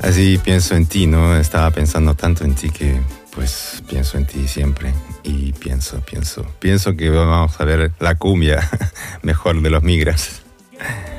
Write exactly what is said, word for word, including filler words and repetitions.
Así pienso en ti, ¿no? Estaba pensando tanto en ti que pues pienso en ti siempre. Y pienso, pienso, pienso que vamos a ver la cumbia mejor de los Migras.